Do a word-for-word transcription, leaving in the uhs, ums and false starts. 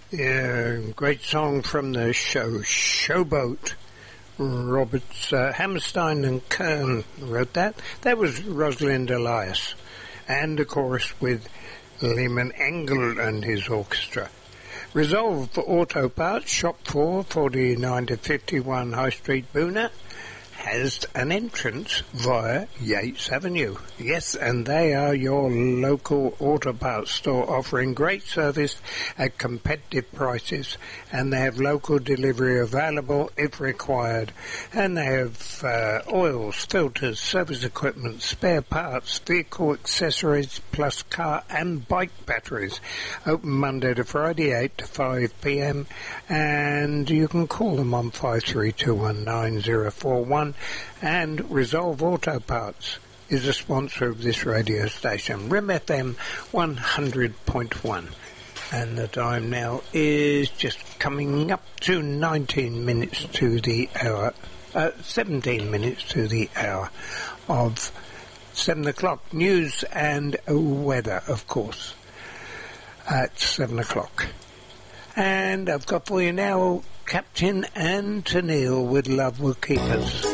Yeah, great song from the show Showboat. Roberts, uh, Hammerstein and Kern wrote that. That was Rosalind Elias. And, of course, with Lehman Engel and his orchestra. Resolve for Auto Parts, Shop four, forty-nine to fifty-one High Street, Boonah, has an entrance via Yates Avenue. Yes, and they are your local auto parts store offering great service at competitive prices, and they have local delivery available if required, and they have uh, oils, filters, service equipment, spare parts, vehicle accessories, plus car and bike batteries. Open Monday to Friday, eight to five p m, and you can call them on five three two one nine zero four one. And Resolve Auto Parts is a sponsor of this radio station, R I M F M one hundred point one. And the time now is just coming up to nineteen minutes to the hour, uh, seventeen minutes to the hour of seven o'clock. News and weather, of course, at seven o'clock. And I've got for you now Captain Antonil with Love Will Keep Us.